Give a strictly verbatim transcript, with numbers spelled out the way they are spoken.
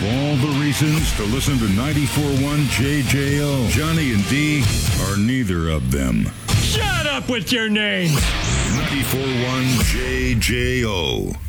all the reasons to listen to ninety-four point one J J O. Johnny and D are neither of them. Shut up with your names! ninety-four point one J J O.